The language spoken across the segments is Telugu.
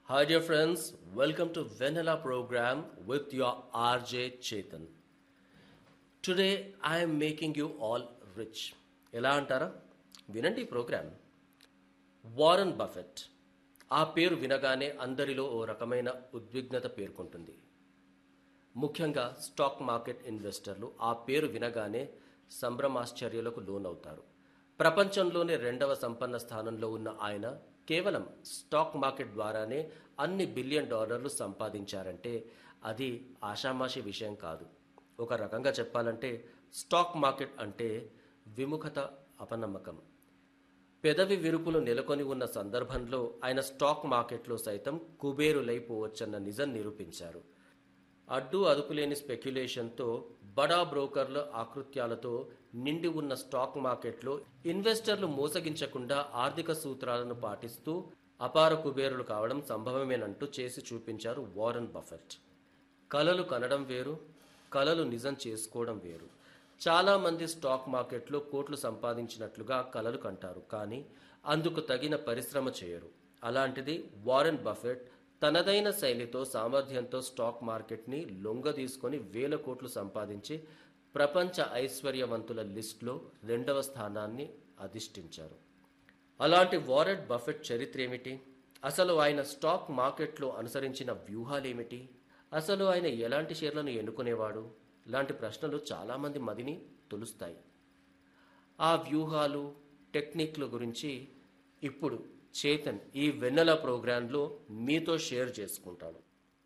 Hi, dear friends. Welcome to Vanilla program with your RJ Chetan. Today, I am making you all rich. ఎలా అంటారా? వినండి ఈ ప్రోగ్రామ్. Warren Buffett. ఆ పేరు వినగానే అందరిలో ఓ రకమైన ఉద్విగ్నత పేర్కొంటుంది. ముఖ్యంగా స్టాక్ మార్కెట్ ఇన్వెస్టర్లు ఆ పేరు వినగానే సంభ్రమాశ్చర్యాలకు లోనవుతారు. ప్రపంచంలోనే రెండవ సంపన్న స్థానంలో ఉన్న ఆయన కేవలం స్టాక్ మార్కెట్ ద్వారానే అన్ని బిలియన్ డాలర్లు సంపాదించారంటే అది ఆషామాషి విషయం కాదు. ఒక రకంగా చెప్పాలంటే స్టాక్ మార్కెట్ అంటే విముఖత, అపనమ్మకం. పెదవి విరుపులు నెలకొని ఉన్న సందర్భంలో ఆయన స్టాక్ మార్కెట్లో సైతం కుబేరులైపోవచ్చన్న నిజం నిరూపించారు. అడ్డు అదుపులేని స్పెక్యులేషన్తో బడా బ్రోకర్ల ఆకృత్యాలతో నిండి ఉన్న స్టాక్ మార్కెట్లో ఇన్వెస్టర్లు మోసగించకుండా ఆర్థిక సూత్రాలను పాటిస్తూ అపార కుబేరులు కావడం సంభవమేనంటూ చేసి చూపించారు వారన్ బఫెట్. కలలు కనడం వేరు, కలలు నిజం చేసుకోవడం వేరు. చాలామంది స్టాక్ మార్కెట్లో కోట్లు సంపాదించినట్లుగా కలలు కంటారు, కానీ అందుకు తగిన పరిశ్రమ చేయరు. అలాంటిది వారన్ బఫెట్ తనదైన శైలితో, సామర్థ్యంతో స్టాక్ మార్కెట్ని లొంగదీసుకొని వేల కోట్లు సంపాదించి ప్రపంచ ఐశ్వర్యవంతుల లిస్టులో రెండవ స్థానాన్ని అధిష్ఠించారు. అలాంటి వారెన్ బఫెట్ చరిత్ర ఏమిటి? అసలు ఆయన స్టాక్ మార్కెట్లో అనుసరించిన వ్యూహాలేమిటి? అసలు ఆయన ఎలాంటి షేర్లను ఎన్నుకునేవాడు? ఇలాంటి ప్రశ్నలు చాలామంది మదిని తొలుస్తాయి. ఆ వ్యూహాలు, టెక్నిక్ల గురించి ఇప్పుడు చేతన్ ఈ వెన్నెల ప్రోగ్రాంలో మీతో షేర్ చేసుకుంటాను.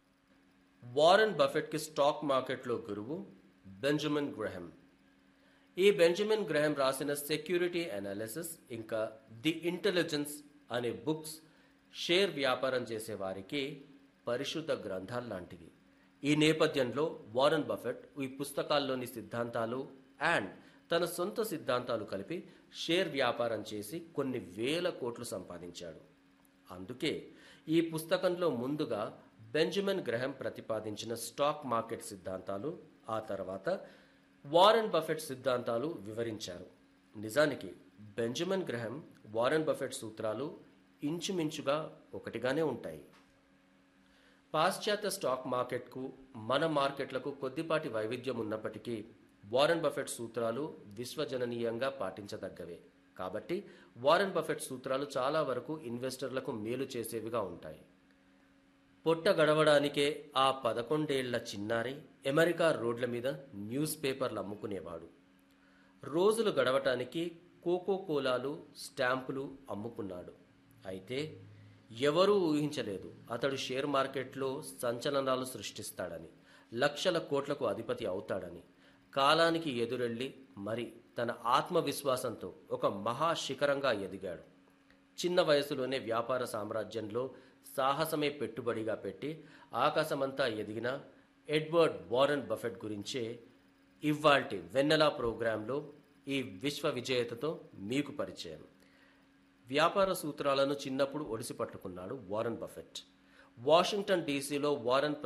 వారన్ బఫెట్కి స్టాక్ మార్కెట్లో గురువు బెంజమిన్ గ్రహాం. ఈ బెంజమిన్ గ్రహాం రాసిన సెక్యూరిటీ అనాలిసిస్ ఇంకా ది ఇంటెలిజెన్స్ అనే బుక్స్ షేర్ వ్యాపారం చేసే వారికి పరిశుద్ధ గ్రంథాలు లాంటివి. ఈ నేపథ్యంలో వారన్ బఫెట్ ఈ పుస్తకాల్లోని సిద్ధాంతాలు అండ్ తన సొంత సిద్ధాంతాలు కలిపి షేర్ వ్యాపారం చేసి కొన్ని వేల కోట్లు సంపాదించాడు. అందుకే ఈ పుస్తకంలో ముందుగా బెంజమిన్ గ్రహాం ప్రతిపాదించిన స్టాక్ మార్కెట్ సిద్ధాంతాలు, ఆ తర్వాత వారన్ బఫెట్ సిద్ధాంతాలు వివరించారు. నిజానికి బెంజమిన్ గ్రహాం, వారన్ బఫెట్ సూత్రాలు ఇంచుమించుగా ఒకటిగానే ఉంటాయి. పాశ్చాత్య స్టాక్ మార్కెట్కు మన మార్కెట్లకు కొద్దిపాటి వైవిధ్యం ఉన్నప్పటికీ వారన్ బఫెట్ సూత్రాలు విశ్వజననీయంగా పాటించదగ్గవే. కాబట్టి వారన్ బఫెట్ సూత్రాలు చాలా వరకు ఇన్వెస్టర్లకు మేలు చేసేవిగా ఉంటాయి. పొట్ట గడవడానికే ఆ 11 ఏళ్ల చిన్నారి అమెరికా రోడ్ల మీద న్యూస్ పేపర్లు అమ్ముకునేవాడు. రోజులు గడవటానికి కోకో కోలాలు, స్టాంపులు అమ్ముకున్నాడు. అయితే ఎవరూ ఊహించలేదు అతడు షేర్ మార్కెట్లో సంచలనాలు సృష్టిస్తాడని, లక్షల కోట్లకు అధిపతి అవుతాడని. కాలానికి ఎదురెళ్ళి మరి తన ఆత్మవిశ్వాసంతో ఒక మహాశిఖరంగా ఎదిగాడు. చిన్న వయసులోనే వ్యాపార సామ్రాజ్యంలో సాహసమే పెట్టుబడిగా పెట్టి ఆకాశమంతా ఎదిగిన ఎడ్వర్డ్ వారన్ బఫెట్ గురించే ఇవాల్టి వెన్నెల ప్రోగ్రాంలో ఈ విశ్వ విజేతతో మీకు పరిచయం. వ్యాపార సూత్రాలను చిన్నప్పుడు ఒడిసి పట్టుకున్నాడు వారన్ బఫెట్. Washington డీసీలో Warren